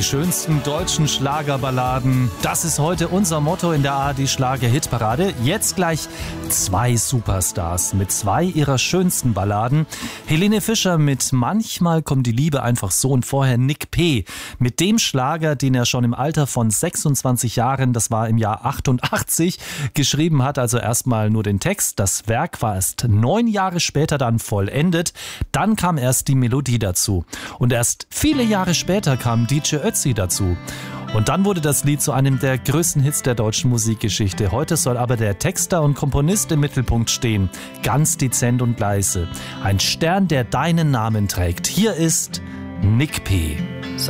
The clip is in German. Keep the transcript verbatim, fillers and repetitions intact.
Die schönsten deutschen Schlagerballaden. Das ist heute unser Motto in der A R D Schlager-Hitparade. Jetzt gleich zwei Superstars mit zwei ihrer schönsten Balladen. Helene Fischer mit Manchmal kommt die Liebe einfach so und vorher Nick P. mit dem Schlager, den er schon im Alter von sechsundzwanzig Jahren, das war im Jahr achtundachtzig, geschrieben hat. Also erstmal nur den Text. Das Werk war erst neun Jahre später dann vollendet. Dann kam erst die Melodie dazu. Und erst viele Jahre später kam D J Ötzi dazu. Und dann wurde das Lied zu einem der größten Hits der deutschen Musikgeschichte. Heute soll aber der Texter und Komponist im Mittelpunkt stehen. Ganz dezent und leise. Ein Stern, der deinen Namen trägt. Hier ist Nick P. Seit